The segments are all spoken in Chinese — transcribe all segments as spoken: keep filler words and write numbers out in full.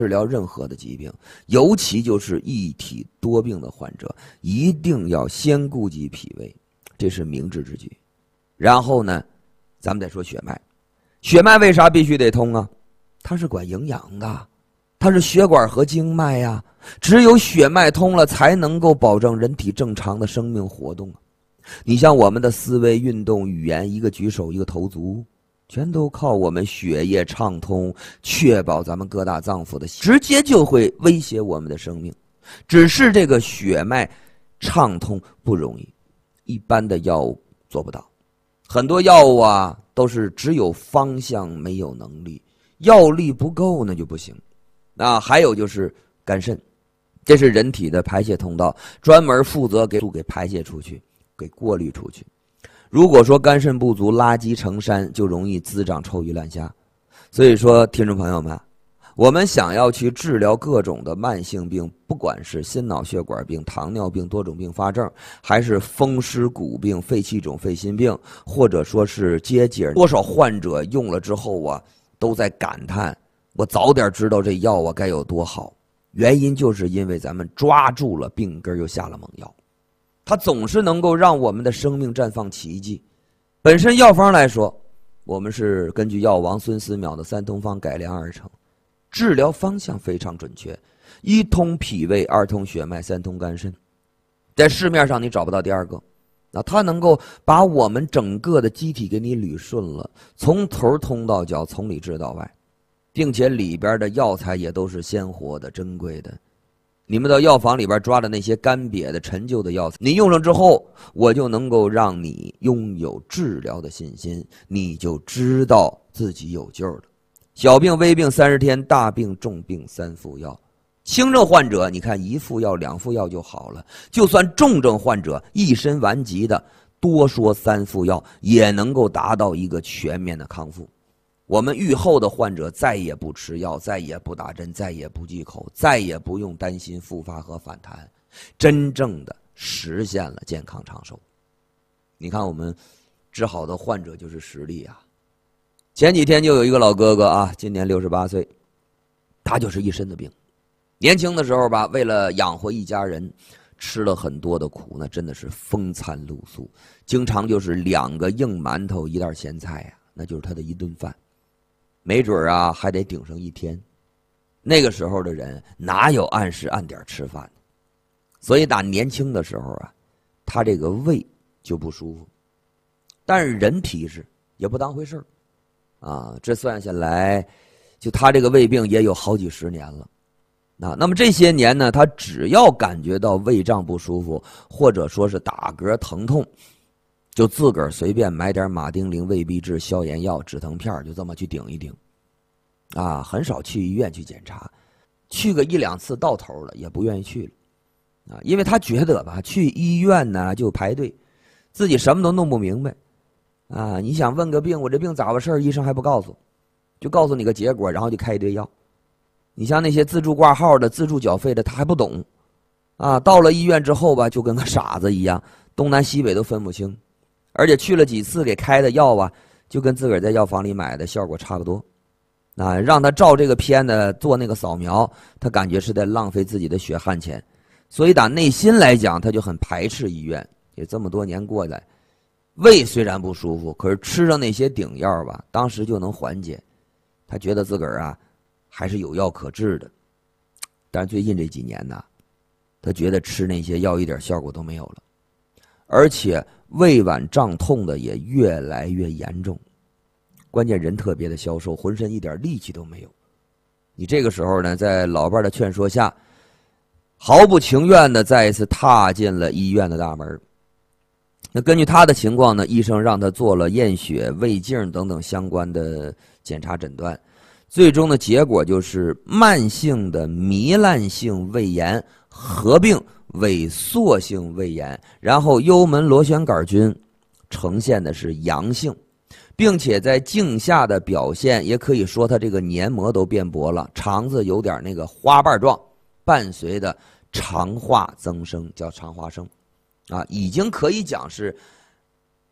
治疗任何的疾病，尤其就是一体多病的患者，一定要先顾及脾胃，这是明智之举。然后呢，咱们再说血脉。血脉为啥必须得通啊？它是管营养的，它是血管和经脉呀。只有血脉通了，才能够保证人体正常的生命活动啊。你像我们的思维、运动、语言，一个举手，一个投足，全都靠我们血液畅通，确保咱们各大脏腑的，直接就会威胁我们的生命。只是这个血脉畅通不容易，一般的药物做不到。很多药物啊，都是只有方向没有能力，药力不够那就不行。那还有就是肝肾，这是人体的排泄通道，专门负责给给排泄出去，给过滤出去。如果说肝肾不足，垃圾成山，就容易滋长臭鱼烂虾。所以说，听众朋友们，我们想要去治疗各种的慢性病，不管是心脑血管病、糖尿病、多种并发症，还是风湿骨病、肺气肿、肺心病，或者说是结节，多少患者用了之后啊，都在感叹：我早点知道这药啊该有多好。原因就是因为咱们抓住了病根，又下了猛药。它总是能够让我们的生命绽放奇迹。本身药方来说，我们是根据药王孙思邈的三通方改良而成，治疗方向非常准确，一通脾胃，二通血脉，三通肝肾，在市面上你找不到第二个。那它能够把我们整个的机体给你捋顺了，从头通到脚，从里治到外，并且里边的药材也都是鲜活的、珍贵的。你们到药房里边抓的那些干瘪的、陈旧的药材，你用上之后，我就能够让你拥有治疗的信心，你就知道自己有救了。小病微病三十天，大病重病三副药。轻症患者，你看一副药、两副药就好了；就算重症患者，一身顽疾的，多说三副药也能够达到一个全面的康复。我们愈后的患者再也不吃药，再也不打针，再也不忌口，再也不用担心复发和反弹，真正的实现了健康长寿。你看我们治好的患者就是实例啊。前几天就有一个老哥哥啊，今年六十八岁，他就是一身的病。年轻的时候吧，为了养活一家人，吃了很多的苦，那真的是风餐露宿，经常就是两个硬馒头一袋咸菜呀、啊，那就是他的一顿饭。没准啊还得顶上一天。那个时候的人哪有按时按点吃饭？所以打年轻的时候啊，他这个胃就不舒服。但是人体质也不当回事啊，这算下来，就他这个胃病也有好几十年了。啊，那么这些年呢，他只要感觉到胃胀不舒服，或者说是打嗝疼痛，就自个儿随便买点马丁啉、胃必治、消炎药、止疼片，就这么去顶一顶，啊，很少去医院去检查，去个一两次到头了，也不愿意去了，啊，因为他觉得吧，去医院呢就排队，自己什么都弄不明白，啊，你想问个病，我这病咋回事，医生还不告诉，就告诉你个结果，然后就开一堆药。你像那些自助挂号的、自助缴费的，他还不懂，啊，到了医院之后吧，就跟个傻子一样，东南西北都分不清。而且去了几次给开的药啊，就跟自个儿在药房里买的效果差不多。啊，让他照这个片呢，做那个扫描，他感觉是在浪费自己的血汗钱。所以打内心来讲，他就很排斥医院。也这么多年过来，胃虽然不舒服，可是吃上那些顶药吧，当时就能缓解。他觉得自个儿啊，还是有药可治的。但是最近这几年呢，他觉得吃那些药一点效果都没有了，而且胃脘胀痛的也越来越严重，关键人特别的消瘦，浑身一点力气都没有。你这个时候呢，在老伴的劝说下，毫不情愿的再一次踏进了医院的大门。那根据他的情况呢，医生让他做了验血、胃镜等等相关的检查诊断，最终的结果就是慢性的糜烂性胃炎合并萎缩性胃炎，然后幽门螺旋杆菌呈现的是阳性，并且在镜下的表现也可以说它这个黏膜都变薄了，肠子有点那个花瓣状，伴随的肠化增生，叫肠化生啊，已经可以讲是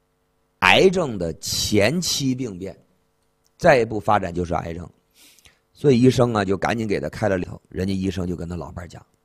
癌症的前期病变，再一步发展就是癌症。 所以医生啊就赶紧给他开了里头。人家医生就跟他老伴儿讲，